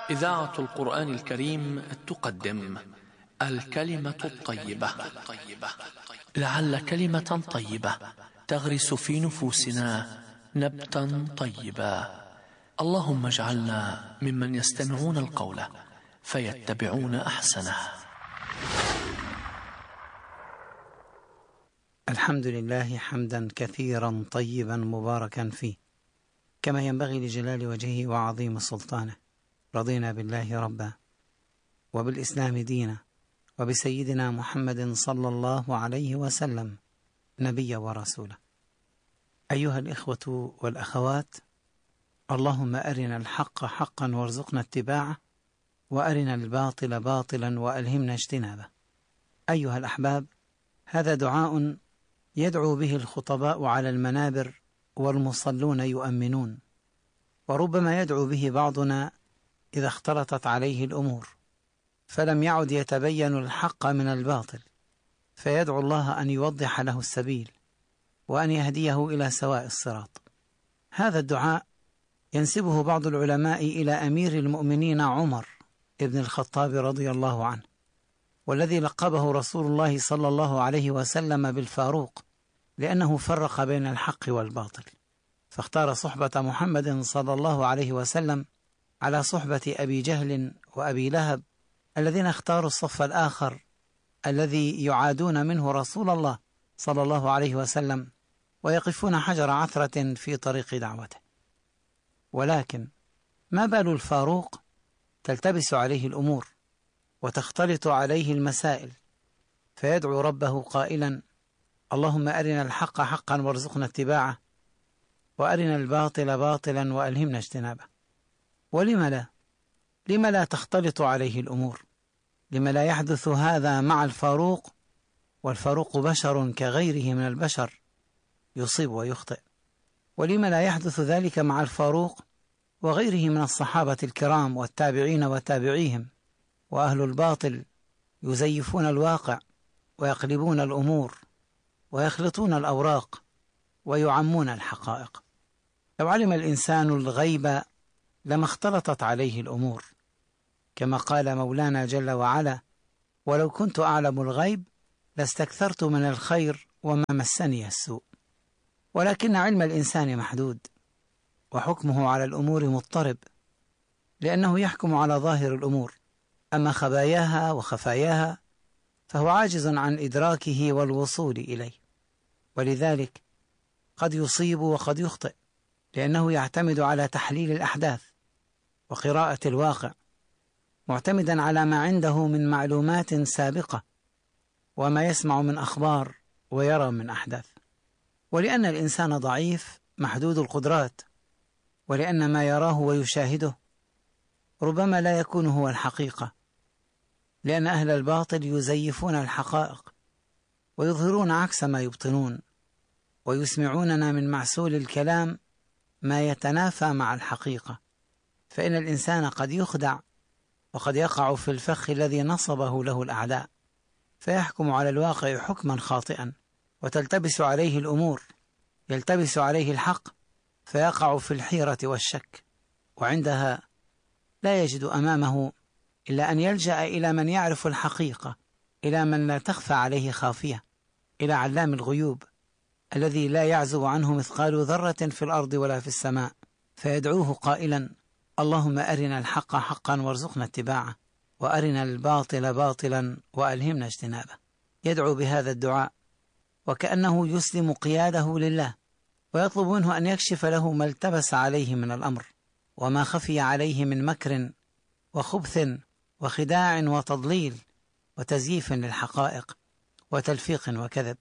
إذاعة القرآن الكريم تقدم الكلمة الطيبة، لعل كلمة طيبة تغرس في نفوسنا نبتا طيبا. اللهم اجعلنا ممن يستمعون القول فيتبعون أحسنه. الحمد لله حمدا كثيرا طيبا مباركا فيه، كما ينبغي لجلال وجهه وعظيم سلطانه. رضينا بالله ربا، وبالإسلام دينا، وبسيدنا محمد صلى الله عليه وسلم نبيا ورسولا. أيها الإخوة والأخوات، اللهم أرنا الحق حقا وارزقنا اتباعه، وأرنا الباطل باطلا وألهمنا اجتنابه. أيها الأحباب، هذا دعاء يدعو به الخطباء على المنابر والمصلون يؤمنون، وربما يدعو به بعضنا إذا اختلطت عليه الأمور فلم يعد يتبين الحق من الباطل، فيدعو الله أن يوضح له السبيل وأن يهديه إلى سواء الصراط. هذا الدعاء ينسبه بعض العلماء إلى أمير المؤمنين عمر ابن الخطاب رضي الله عنه، والذي لقبه رسول الله صلى الله عليه وسلم بالفاروق، لأنه فرق بين الحق والباطل، فاختار صحبة محمد صلى الله عليه وسلم على صحبة أبي جهل وأبي لهب، الذين اختاروا الصف الآخر الذي يعادون منه رسول الله صلى الله عليه وسلم ويقفون حجر عثرة في طريق دعوته. ولكن ما بال الفاروق تلتبس عليه الأمور وتختلط عليه المسائل، فيدعو ربه قائلا: اللهم أرنا الحق حقا وارزقنا اتباعه، وأرنا الباطل باطلا وألهمنا اجتنابه. ولم لا؟ لم لا تختلط عليه الأمور؟ لم لا يحدث هذا مع الفاروق؟ والفاروق بشر كغيره من البشر، يصيب ويخطئ. ولم لا يحدث ذلك مع الفاروق وغيره من الصحابة الكرام والتابعين وتابعيهم؟ وأهل الباطل يزيفون الواقع ويقلبون الأمور ويخلطون الأوراق ويعمون الحقائق. لو علم الإنسان الغيب لما اختلطت عليه الأمور، كما قال مولانا جل وعلا: ولو كنت أعلم الغيب لاستكثرت من الخير وما مسني السوء. ولكن علم الإنسان محدود، وحكمه على الأمور مضطرب، لأنه يحكم على ظاهر الأمور، أما خباياها وخفاياها فهو عاجز عن إدراكه والوصول إليه. ولذلك قد يصيب وقد يخطئ، لأنه يعتمد على تحليل الأحداث وقراءة الواقع، معتمدا على ما عنده من معلومات سابقة وما يسمع من أخبار ويرى من أحداث. ولأن الإنسان ضعيف محدود القدرات، ولأن ما يراه ويشاهده ربما لا يكون هو الحقيقة، لأن أهل الباطل يزيفون الحقائق ويظهرون عكس ما يبطنون، ويسمعوننا من معسول الكلام ما يتنافى مع الحقيقة. فإن الإنسان قد يخدع وقد يقع في الفخ الذي نصبه له الأعداء، فيحكم على الواقع حكما خاطئا، وتلتبس عليه الأمور، يلتبس عليه الحق فيقع في الحيرة والشك، وعندها لا يجد أمامه إلا أن يلجأ إلى من يعرف الحقيقة، إلى من لا تخفى عليه خافية، إلى علام الغيوب الذي لا يعزب عنه مثقال ذرة في الأرض ولا في السماء، فيدعوه قائلا: اللهم أرنا الحق حقا وارزقنا اتباعه، وأرنا الباطل باطلا وألهمنا اجتنابه. يدعو بهذا الدعاء وكأنه يسلم قياده لله، ويطلب منه أن يكشف له ما التبس عليه من الأمر، وما خفي عليه من مكر وخبث وخداع وتضليل وتزييف للحقائق وتلفيق وكذب،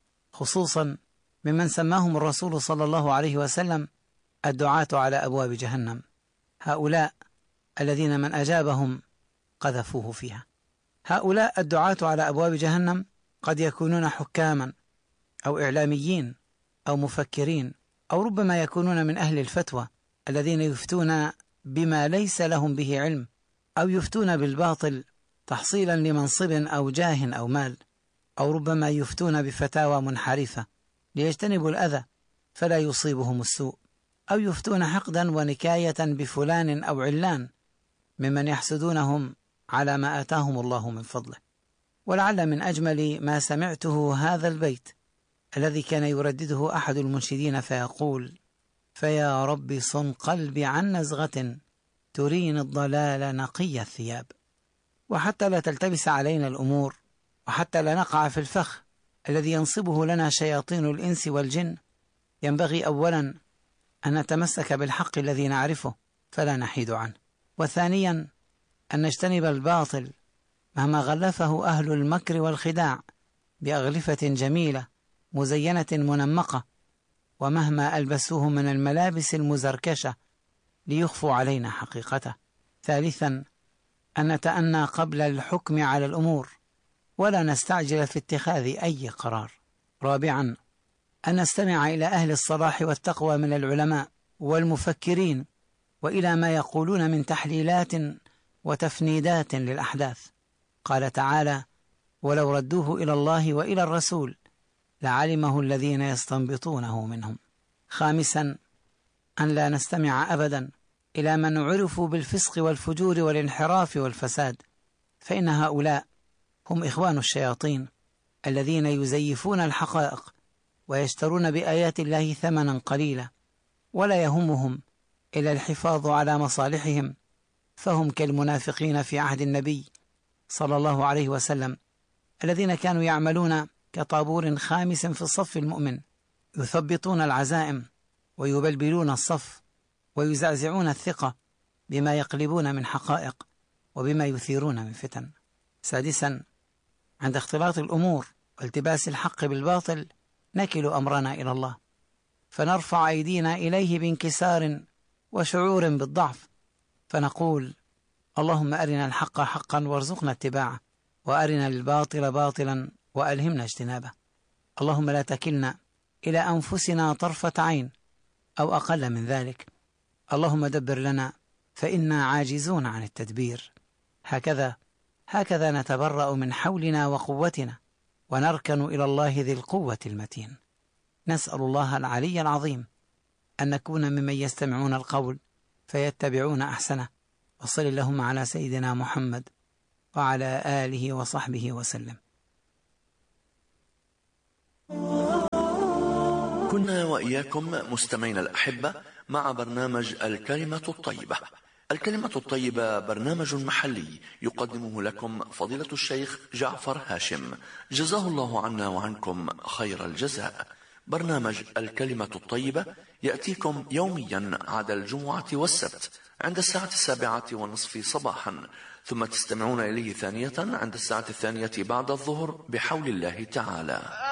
خصوصا ممن سماهم الرسول صلى الله عليه وسلم الدعاة على أبواب جهنم. هؤلاء الذين من أجابهم قذفوه فيها. هؤلاء الدعاة على أبواب جهنم قد يكونون حكاما أو إعلاميين أو مفكرين، أو ربما يكونون من أهل الفتوى الذين يفتون بما ليس لهم به علم، أو يفتون بالباطل تحصيلا لمنصب أو جاه أو مال، أو ربما يفتون بفتاوى منحرفة ليجتنبوا الأذى فلا يصيبهم السوء، أو يفتون حقدا ونكاية بفلان أو علان ممن يحسدونهم على ما آتاهم الله من فضله. ولعل من أجمل ما سمعته هذا البيت الذي كان يردده أحد المنشدين فيقول: فيا رب صن قلبي عن نزغة ترين الضلال نقي الثياب. وحتى لا تلتبس علينا الأمور، وحتى لا نقع في الفخ الذي ينصبه لنا شياطين الإنس والجن، ينبغي أولا أن نتمسك بالحق الذي نعرفه فلا نحيد عنه، وثانيا أن نجتنب الباطل مهما غلفه أهل المكر والخداع بأغلفة جميلة مزينة منمقة، ومهما ألبسوه من الملابس المزركشة ليخفوا علينا حقيقته. ثالثا أن نتأنى قبل الحكم على الأمور ولا نستعجل في اتخاذ أي قرار. رابعا أن نستمع إلى أهل الصلاح والتقوى من العلماء والمفكرين، وإلى ما يقولون من تحليلات وتفنيدات للأحداث. قال تعالى: ولو ردوه إلى الله وإلى الرسول لعلمه الذين يستنبطونه منهم. خامسا أن لا نستمع أبدا إلى من عرفوا بالفسق والفجور والانحراف والفساد، فإن هؤلاء هم إخوان الشياطين الذين يزيفون الحقائق ويشترون بآيات الله ثمنا قليلا، ولا يهمهم إلا الحفاظ على مصالحهم، فهم كالمنافقين في عهد النبي صلى الله عليه وسلم الذين كانوا يعملون كطابور خامس في الصف المؤمن، يثبطون العزائم ويبلبلون الصف ويزعزعون الثقة بما يقلبون من حقائق وبما يثيرون من فتن. سادسا عند اختلاط الأمور والتباس الحق بالباطل نكل أمرنا إلى الله، فنرفع أيدينا إليه بانكسار وشعور بالضعف، فنقول: اللهم أرنا الحق حقا وارزقنا اتباعه، وأرنا الباطل باطلا وألهمنا اجتنابه. اللهم لا تكلنا إلى أنفسنا طرفة عين أو أقل من ذلك. اللهم دبر لنا فإنا عاجزون عن التدبير. هكذا نتبرأ من حولنا وقوتنا ونركن إلى الله ذي القوة المتين. نسأل الله العلي العظيم أن نكون ممن يستمعون القول فيتبعون أحسنه. وصل اللهم على سيدنا محمد وعلى آله وصحبه وسلم. كنا وإياكم مستمعين الأحبة مع برنامج الكلمة الطيبة. الكلمة الطيبة برنامج محلي يقدمه لكم فضيلة الشيخ جعفر هاشم، جزاه الله عنا وعنكم خير الجزاء. برنامج الكلمة الطيبة يأتيكم يوميا عدا الجمعة والسبت عند الساعة 7:30 صباحا، ثم تستمعون إليه ثانية عند الساعة 2 بعد الظهر بحول الله تعالى.